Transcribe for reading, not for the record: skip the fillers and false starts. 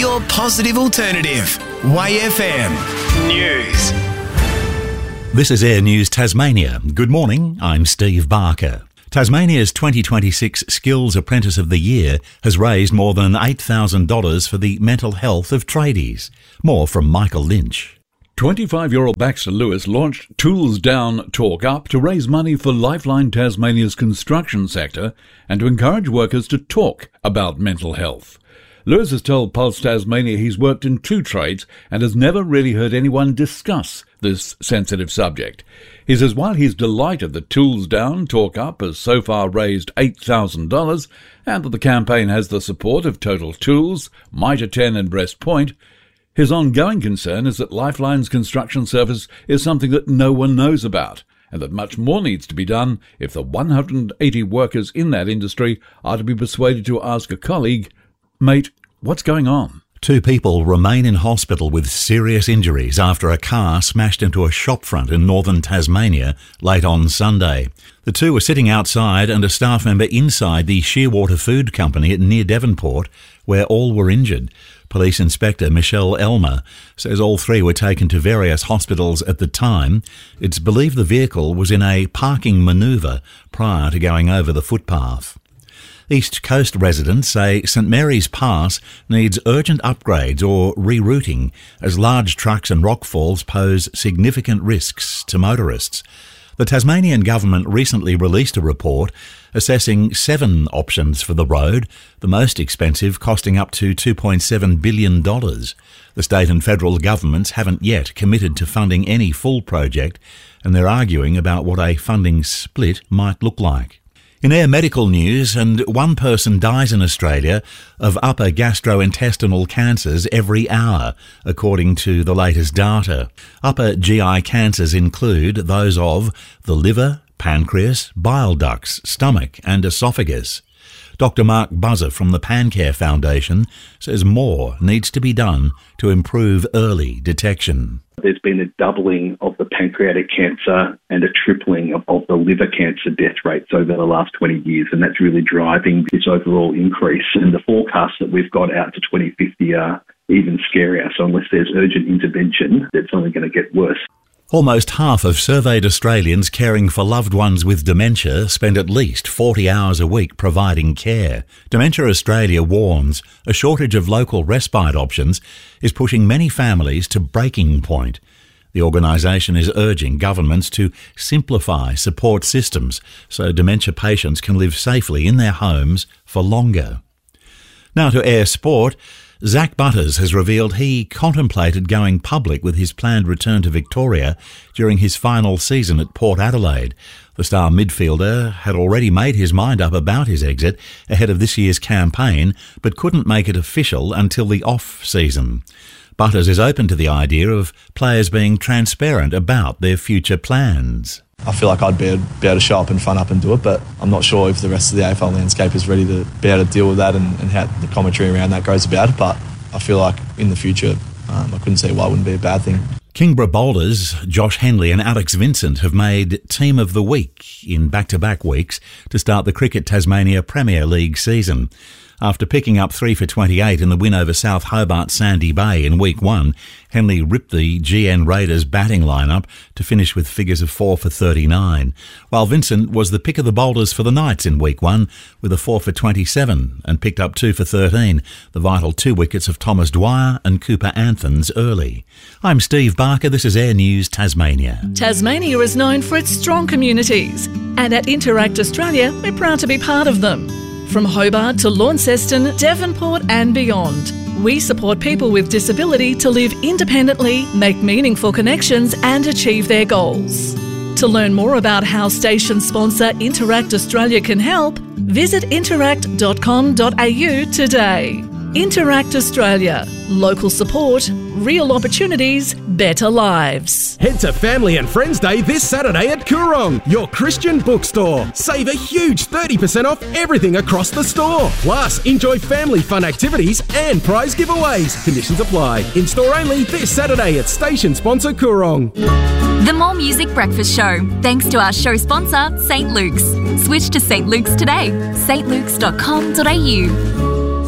Your positive alternative. YFM News. This is Air News Tasmania. Good morning, I'm Steve Barker. Tasmania's 2026 Skills Apprentice of the Year has raised more than $8,000 for the mental health of tradies. More from Michael Lynch. 25-year-old Baxter Lewis launched Tools Down, Talk Up to raise money for Lifeline Tasmania's construction sector and to encourage workers to talk about mental health. Lewis has told Pulse Tasmania he's worked in two trades and has never really heard anyone discuss this sensitive subject. He says while he's delighted that Tools Down, Talk Up has so far raised $8,000 and that the campaign has the support of Total Tools, Mitre 10 and Breast Point, his ongoing concern is that Lifeline's construction service is something that no one knows about, and that much more needs to be done if the 180 workers in that industry are to be persuaded to ask a colleague, "Mate, what's going on?" 2 people remain in hospital with serious injuries after a car smashed into a shopfront in northern Tasmania late on Sunday. The 2 were sitting outside and a staff member inside the Shearwater Food Company near Devonport, where all were injured. Police Inspector Michelle Elmer says all 3 were taken to various hospitals at the time. It's believed the vehicle was in a parking manoeuvre prior to going over the footpath. East Coast residents say St Mary's Pass needs urgent upgrades or rerouting as large trucks and rockfalls pose significant risks to motorists. The Tasmanian government recently released a report assessing 7 options for the road, the most expensive costing up to $2.7 billion. The state and federal governments haven't yet committed to funding any full project, and they're arguing about what a funding split might look like. In air medical news, and 1 person dies in Australia of upper gastrointestinal cancers every hour, according to the latest data. Upper GI cancers include those of the liver, pancreas, bile ducts, stomach and esophagus. Dr. Mark Buzzer from the PanCare Foundation says more needs to be done to improve early detection. There's been a doubling of the pancreatic cancer and a tripling of the liver cancer death rates over the last 20 years, and that's really driving this overall increase. And the forecasts that we've got out to 2050 are even scarier. So unless there's urgent intervention, it's only going to get worse. Almost half of surveyed Australians caring for loved ones with dementia spend at least 40 hours a week providing care. Dementia Australia warns a shortage of local respite options is pushing many families to breaking point. The organisation is urging governments to simplify support systems so dementia patients can live safely in their homes for longer. Now to air sport. Zach Butters has revealed he contemplated going public with his planned return to Victoria during his final season at Port Adelaide. The star midfielder had already made his mind up about his exit ahead of this year's campaign, but couldn't make it official until the off-season. Butters is open to the idea of players being transparent about their future plans. I feel like I'd be able to show up and front up and do it, but I'm not sure if the rest of the AFL landscape is ready to be able to deal with that and how the commentary around that goes about it. But I feel like in the future, I couldn't see why it wouldn't be a bad thing. Kingborough bowlers Josh Henley and Alex Vincent have made Team of the Week in back-to-back weeks to start the Cricket Tasmania Premier League season. After picking up 3 for 28 in the win over South Hobart Sandy Bay in Week 1, Henley ripped the GN Raiders batting lineup to finish with figures of 4 for 39, while Vincent was the pick of the bowlers for the Knights in Week 1 with a 4 for 27 and picked up 2 for 13, the vital 2 wickets of Thomas Dwyer and Cooper Anthons early. I'm Steve Barker, this is Air News Tasmania. Tasmania is known for its strong communities, and at Interact Australia, we're proud to be part of them. From Hobart to Launceston, Devonport and beyond, we support people with disability to live independently, make meaningful connections and achieve their goals. To learn more about how station sponsor Interact Australia can help, visit interact.com.au today. Interact Australia. Local support, real opportunities, better lives. Head to Family and Friends Day this Saturday at Coorong, your Christian bookstore. Save a huge 30% off everything across the store. Plus, enjoy family fun activities and prize giveaways. Conditions apply. In-store only this Saturday at station sponsor Coorong. The More Music Breakfast Show, thanks to our show sponsor, St Luke's. Switch to St Luke's today. stlukes.com.au.